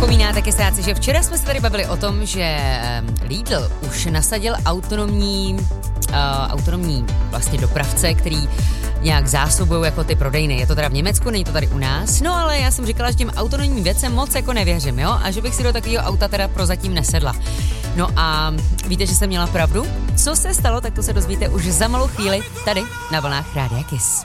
Vzpomínáte, kesáci, že včera jsme se tady bavili o tom, že Lidl už nasadil autonomní vlastně dopravce, který nějak zásobují jako ty prodejny. Je to teda v Německu, není to tady u nás. No ale já jsem říkala, že těm autonomním věcem moc jako nevěřím, jo? A že bych si do takového auta teda prozatím nesedla. No a víte, že jsem měla pravdu? Co se stalo, tak to se dozvíte už za malou chvíli tady na vlnách Rádia Kiss.